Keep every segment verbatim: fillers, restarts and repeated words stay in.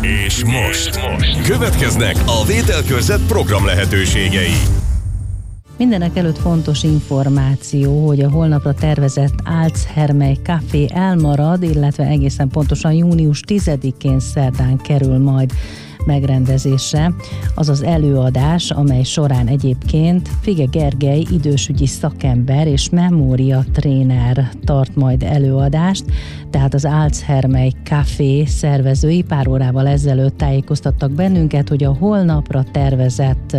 És most következnek a Vételkörzet program lehetőségei. Mindenek előtt fontos információ, hogy a holnapra tervezett Alzheimer Café elmarad, illetve egészen pontosan június tizedikén szerdán kerül majd megrendezésre. Az az előadás, amely során egyébként Fige Gergely idősügyi szakember és memória tréner tart majd előadást, tehát az Alzheimer Café szervezői pár órával ezelőtt tájékoztattak bennünket, hogy a holnapra tervezett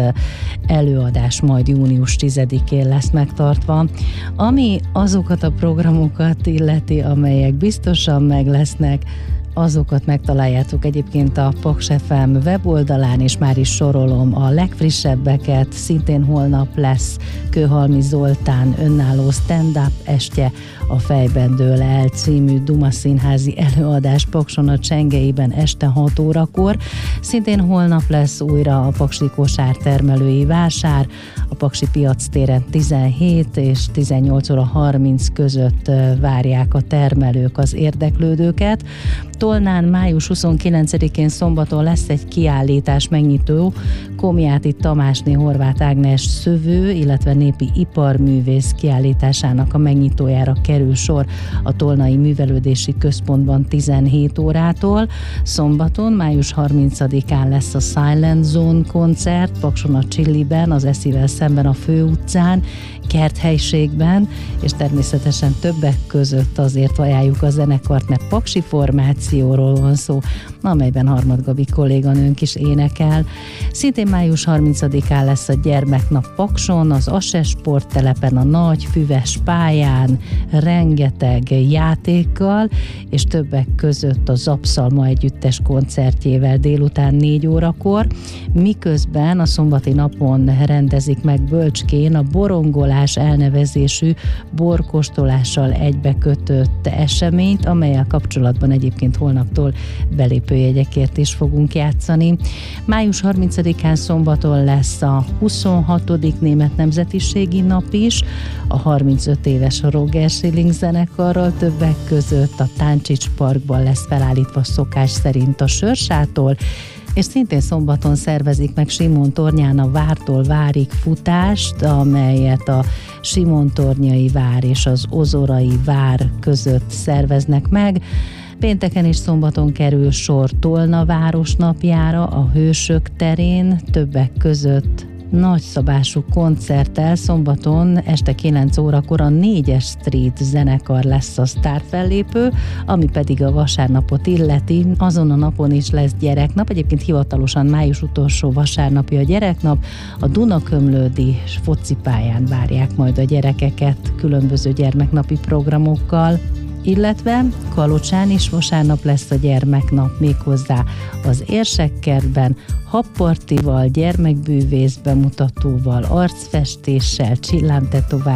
előadás majd június tizedikén lesz megtartva, ami azokat a programokat illeti, amelyek biztosan meg lesznek. Azokat megtaláljátok egyébként a Paks ef em weboldalán, és már is sorolom a legfrissebbeket. Szintén holnap lesz Kőhalmi Zoltán önálló stand-up estje, a Fejben dől el című Duma színházi előadás Pakson a Csengeiben este hat órakor. Szintén holnap lesz újra a Paksi Kosár termelői vásár, a Paksi Piac téren tizenhét és tizennyolc óra harminc között várják a termelők az érdeklődőket. Tolnán május huszonkilencedikén szombaton lesz egy kiállítás megnyitó, Komjáti Tamásné Horváth Ágnes szövő, illetve népi iparművész kiállításának a megnyitójára kerül sor a Tolnai Művelődési Központban tizenhét órától. Szombaton, május harmincadikán lesz a Silent Zone koncert Pakson a Csilliben, az Eszivel szemben a Főutcán, kerthelyiségben, és természetesen többek között azért ajánljuk a zenekart, mert paksi formációról van szó, amelyben Harmad Gabi kolléganőnk is énekel. Szintén május harmincadikán lesz a Gyermeknap Pakson, az Asse sporttelepen, a nagy füves pályán, rengeteg játékkal, és többek között a Zapszalma együttes koncertjével délután négy órakor, miközben a szombati napon rendezik meg Bölcskén a Borongolás elnevezésű borkóstolással egybekötött eseményt, amellyel kapcsolatban egyébként holnaptól belépőjegyekért is fogunk játszani. május harmincadikán szombaton lesz a huszonhatodik német nemzetiségi nap is, a harmincöt éves Roger Schilling zenekarral, többek között a Táncsics Parkban lesz felállítva szokás szerint a sörsától, és szintén szombaton szervezik meg Simontornyán a Vártól Várig futást, amelyet a Simontornyai vár és az Ozorai vár között szerveznek meg. Pénteken és szombaton kerül sor Tolna városnapjára a Hősök terén, többek között nagyszabású koncerttel. Szombaton este kilenc órakor a négyes Street zenekar lesz a sztárfellépő, ami pedig a vasárnapot illeti. Azon a napon is lesz gyereknap, egyébként hivatalosan május utolsó vasárnapja a gyereknap. A Dunakömlődi focipályán várják majd a gyerekeket különböző gyermeknapi programokkal, illetve Kalocsán is vasárnap lesz a gyermeknap, méghozzá az Érsekkertben, habpartival, gyermekbűvész bemutatóval, arcfestéssel, csillámtetoválással,